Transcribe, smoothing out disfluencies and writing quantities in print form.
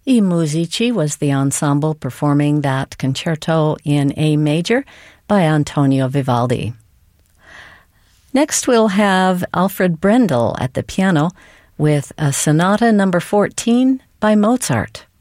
I Musici was the ensemble performing that concerto in A major by Antonio Vivaldi. Next, we'll have Alfred Brendel at the piano with a Sonata No. 14 by Mozart.